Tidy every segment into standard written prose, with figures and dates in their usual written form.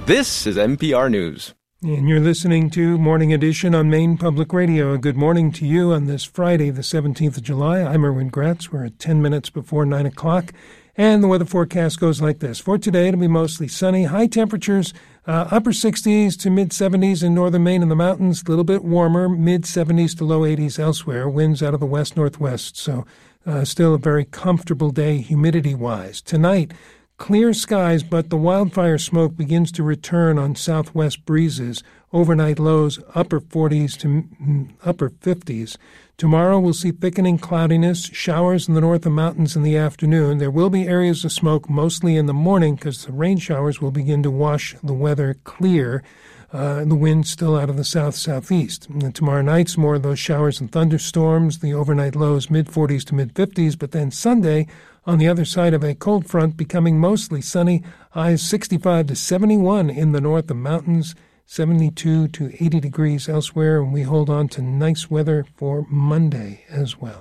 This is NPR News. And you're listening to Morning Edition on Maine Public Radio. A good morning to you on this Friday, the 17th of July. I'm Erwin Gratz. We're at 10 minutes before 9 o'clock. And the weather forecast goes like this. For today, it'll be mostly sunny. High temperatures, upper 60s to mid-70s in northern Maine and the mountains. A little bit warmer, mid-70s to low 80s elsewhere. Winds out of the west-northwest. So still a very comfortable day humidity-wise. Tonight, clear skies, but the wildfire smoke begins to return on southwest breezes. Overnight lows, upper 40s to upper 50s. Tomorrow we'll see thickening cloudiness, showers in the north and mountains in the afternoon. There will be areas of smoke mostly in the morning because the rain showers will begin to wash the weather clear. The wind still out of the south-southeast. And tomorrow night's more of those showers and thunderstorms, the overnight lows mid-40s to mid-50s, but then Sunday, on the other side of a cold front, becoming mostly sunny, highs 65 to 71 in the north and mountains, 72 to 80 degrees elsewhere, and we hold on to nice weather for Monday as well.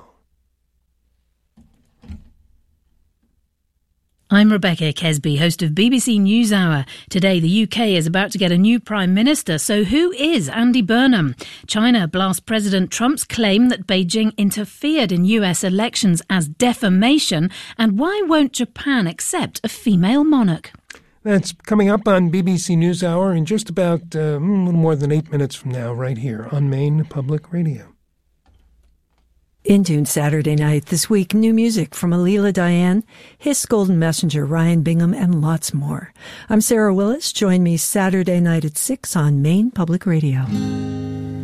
I'm Rebecca Kesby, host of BBC NewsHour. Today, the UK is about to get a new Prime Minister, so who is Andy Burnham? China blasts President Trump's claim that Beijing interfered in US elections as defamation, and why won't Japan accept a female monarch? That's coming up on BBC NewsHour in just about a little more than 8 minutes from now, right here on Maine Public Radio. In Tune Saturday night this week, new music from Alila Diane, Hiss Golden Messenger, Ryan Bingham, and lots more. I'm Sarah Willis. Join me Saturday night at 6 on Maine Public Radio.